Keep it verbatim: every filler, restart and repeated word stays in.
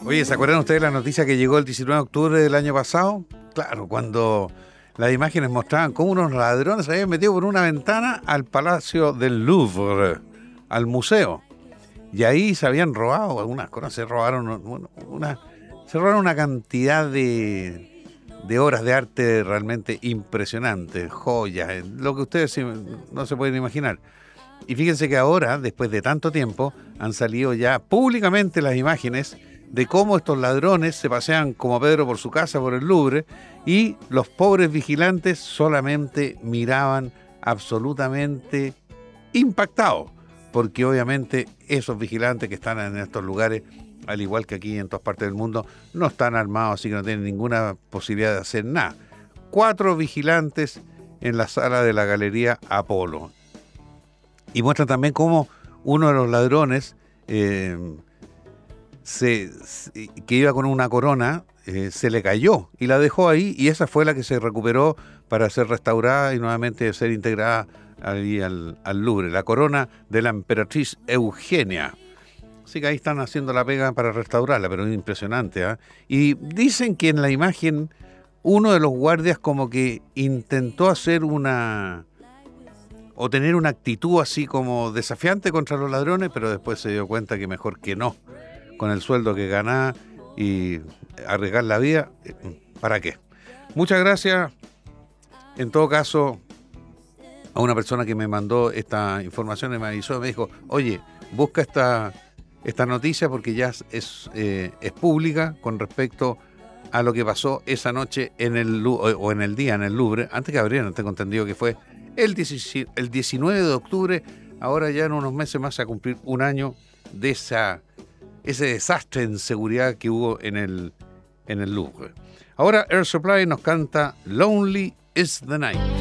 Oye, ¿se acuerdan ustedes de la noticia que llegó el diecinueve de octubre del año pasado? Claro, cuando las imágenes mostraban cómo unos ladrones se habían metido por una ventana al Palacio del Louvre, al museo. Y ahí se habían robado algunas cosas, se robaron una, se robaron una cantidad de, de obras de arte realmente impresionantes, joyas, lo que ustedes no se pueden imaginar. Y fíjense que ahora, después de tanto tiempo, han salido ya públicamente las imágenes de cómo estos ladrones se pasean como Pedro por su casa, por el Louvre, y los pobres vigilantes solamente miraban absolutamente impactados, porque obviamente esos vigilantes que están en estos lugares, al igual que aquí en todas partes del mundo, no están armados, así que no tienen ninguna posibilidad de hacer nada. Cuatro vigilantes en la sala de la Galería Apolo. Y muestran también cómo uno de los ladrones eh, se, se, que iba con una corona eh, se le cayó y la dejó ahí, y esa fue la que se recuperó para ser restaurada y nuevamente ser integrada ahí al, al Louvre, la corona de la emperatriz Eugenia. Así que ahí están haciendo la pega para restaurarla, pero es impresionante, ¿eh? Y dicen que en la imagen uno de los guardias como que intentó hacer una... o tener una actitud así como desafiante contra los ladrones, pero después se dio cuenta que mejor que no, con el sueldo que ganaba y arriesgar la vida, ¿para qué? Muchas gracias, en todo caso, a una persona que me mandó esta información y me avisó, me dijo, oye, busca esta, esta noticia porque ya es, eh, es pública con respecto a lo que pasó esa noche en el o en el día en el Louvre, antes que abrieran, tengo entendido que fue El, el diecinueve de octubre, ahora ya en unos meses más se va a cumplir un año de esa, ese desastre en seguridad que hubo en el, en el Louvre. Ahora Air Supply nos canta Lonely is the Night.